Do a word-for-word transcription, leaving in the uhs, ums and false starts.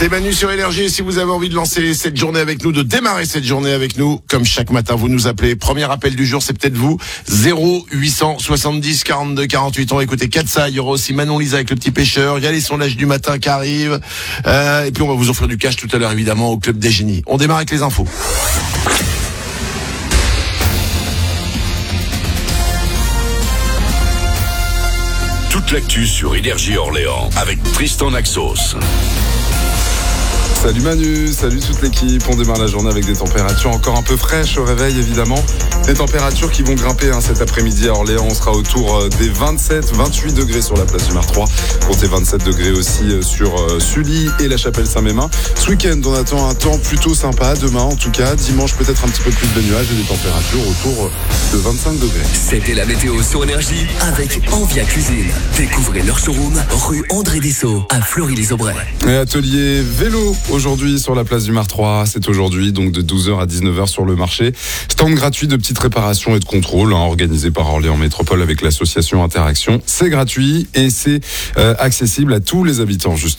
C'est Manu sur Énergie. Si vous avez envie de lancer cette journée avec nous, de démarrer cette journée avec nous, comme chaque matin, vous nous appelez. Premier appel du jour, c'est peut-être vous. zéro huit cent soixante-dix quarante-deux quarante-huit. On va écouter Katsa. Il y aura aussi Manon Lisa avec le petit pêcheur. Il y a les sondages du matin qui arrivent. Euh, et puis on va vous offrir du cash tout à l'heure, évidemment, au Club des Génies. On démarre avec les infos. Toute l'actu sur Énergie Orléans avec Tristan Naxos. Salut Manu, salut toute l'équipe. On démarre la journée avec des températures encore un peu fraîches au réveil évidemment. Des températures qui vont grimper hein, cet après-midi à Orléans. On sera autour des vingt-sept vingt-huit degrés sur la place du Mar trois. Comptez vingt-sept degrés aussi sur euh, Sully et la chapelle Saint-Mémin. Ce week-end, on attend un temps plutôt sympa. Demain en tout cas. Dimanche peut-être un petit peu plus de nuages et des températures autour de vingt-cinq degrés. C'était la météo sur Énergie avec Envia Cuisine. Découvrez leur showroom rue André Dessau à Fleury-les-Aubrais. Et atelier vélo aujourd'hui sur la place du Mar trois. C'est aujourd'hui donc de douze heures à dix-neuf heures sur le marché. Stand gratuit de petites réparations et de contrôle hein, organisé par Orléans Métropole avec l'association Interaction. C'est gratuit et c'est euh, accessible à tous les habitants justement.